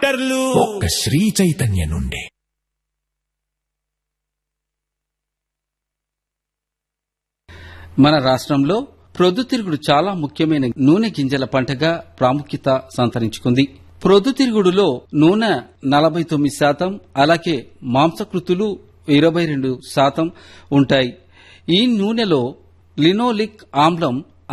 లీటర్లు ఒక్క శ్రీ చైతన్య నుండి. మన రాష్ట్రంలో ప్రొద్దుతిరుగుడు చాలా ముఖ్యమైన నూనె గింజల పంటగా ప్రాముఖ్యత సంతరించుకుంది. ప్రొద్దుతిరుగుడులో నూనె 49%, అలాగే మాంసకృతులు 22% ఉంటాయి. ఈ నూనెలో లినోలిక్ ఆమ్లం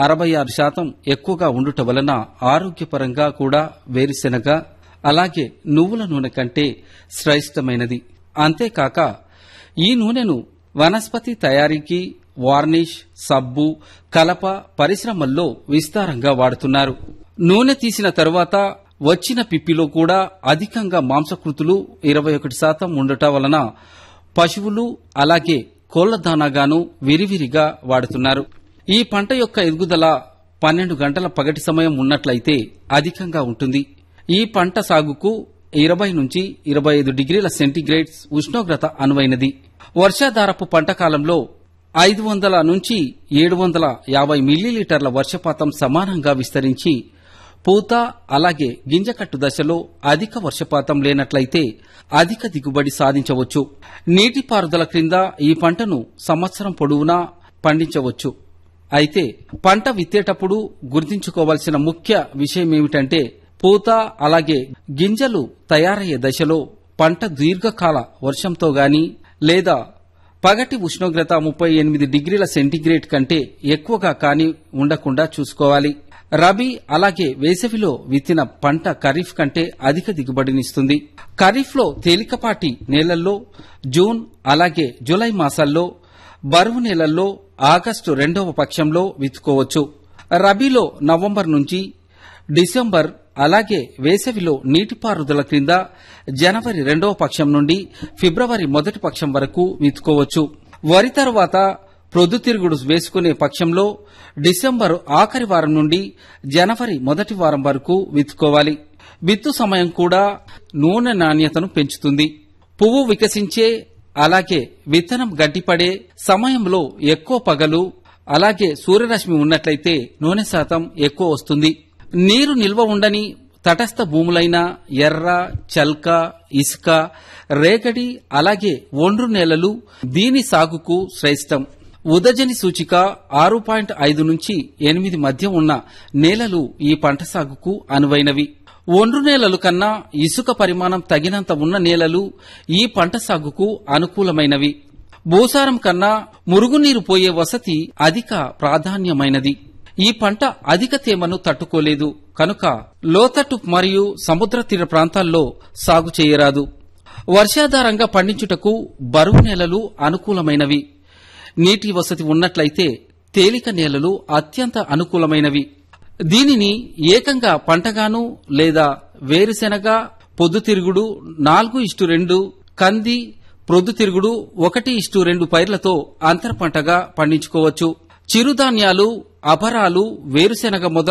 66% ఎక్కువగా ఉండుట వలన ఆరోగ్యపరంగా కూడా వేరుశెనగ అలాగే నువ్వుల నూనె కంటే శ్రేష్టమైనది. అంతేకాక ఈ నూనెను వనస్పతి తయారీకి, వార్నిష్, సబ్బు, కలప పరిశ్రమల్లో విస్తారంగా వాడుతున్నారు. నూనె తీసిన తరువాత వచ్చిన పిప్పిలో కూడా అధికంగా మాంసకృతులు 21% ఉండటం వలన పశువులు అలాగే కోళ్ల దానాగాను విరివిరిగా వాడుతున్నారు. ఈ పంట యొక్క ఎదుగుదల 12 గంటల పగటి సమయం ఉన్నట్లయితే అధికంగా ఉంటుంది. ఈ పంట సాగుకు 20 నుంచి 25 డిగ్రీల సెంటీగ్రేడ్ ఉష్ణోగ్రత అనువైనది. వర్షాధారపు పంట కాలంలో 500 నుంచి 750 మిల్లీలీటర్ల వర్షపాతం సమానంగా విస్తరించి పూత అలాగే గింజకట్టు దశలో అధిక వర్షపాతం లేనట్లయితే అధిక దిగుబడి సాధించవచ్చు. నీటిపారుదల క్రింద ఈ పంటను సంవత్సరం పొడవునా పండించవచ్చు. అయితే పంట విత్తేటప్పుడు గుర్తుంచుకోవాల్సిన ముఖ్య విషయమేమిటంటే పూత అలాగే గింజలు తయారయ్యే దశలో పంట దీర్ఘకాల వర్షంతో గాని లేదా పగటి ఉష్ణోగ్రత 38 డిగ్రీల సెంటీగ్రేడ్ కంటే ఎక్కువగా కాని ఉండకుండా చూసుకోవాలి. రబీ అలాగే వేసవిలో విత్తిన పంట ఖరీఫ్ కంటే అధిక దిగుబడినిస్తుంది. ఖరీఫ్లో తేలికపాటి నేలల్లో జూన్ అలాగే జూలై మాసాల్లో, బరువు నేలల్లో ఆగస్టు 2వ పక్షంలో విత్తుకోవచ్చు. రబీలో నవంబర్ నుంచి డిసెంబర్ అలాగే వేసవిలో నీటిపారుదల క్రింద జనవరి 2వ పక్షం నుండి ఫిబ్రవరి 1వ పక్షం వరకు విత్తుకోవచ్చు. వరి తరువాత ప్రొద్దుతిరుగుడు వేసుకునే పక్షంలో డిసెంబరు ఆఖరి వారం నుండి జనవరి 1వ వారం వరకు విత్తుకోవాలి. విత్తు సమయం కూడా నూనె నాణ్యతను పెంచుతుంది. పువ్వు వికసించే అలాగే విత్తనం గట్టిపడే సమయంలో ఎక్కువ పగలు అలాగే సూర్యరశ్మి ఉన్నట్లయితే నూనె శాతం ఎక్కువ వస్తుంది. నీరు నిల్వ ఉండని తటస్థ భూములైన ఎర్ర, చల్క, ఇసుక, రేగడి అలాగే ఒండ్రు నేలలు దీని సాగుకు శ్రేష్టం. ఉదజని సూచిక 6.5 నుంచి 8 మధ్య ఉన్న నేలలు ఈ పంట సాగుకు అనువైనవి. ఒండ్రు నేలలు కన్నా ఇసుక పరిమాణం తగినంత ఉన్న నేలలు ఈ పంట సాగుకు అనుకూలమైనవి. భూసారం కన్నా మురుగునీరు పోయే వసతి అధిక ప్రాధాన్యమైనది. ఈ పంట అధిక తేమను తట్టుకోలేదు కనుక లోతట్టు మరియు సముద్ర తీర ప్రాంతాల్లో సాగు చేయరాదు. వర్షాధారంగా పండించుటకు బరువు నేలలు అనుకూలమైనవి. నీటి వసతి ఉన్నట్లయితే తేలిక నేలలు అత్యంత అనుకూలమైనవి. దీనిని ఏకంగా పంటగాను లేదా వేరుశెనగ, పొద్దుతిరుగుడు 4:2, కంది, ప్రొద్దుతిరుగుడు 1:2 పైర్లతో అంతర పంటగా పండించుకోవచ్చు. చిరుధాన్యాలు, అపరాలు, వేరుశెనగ మొదలైన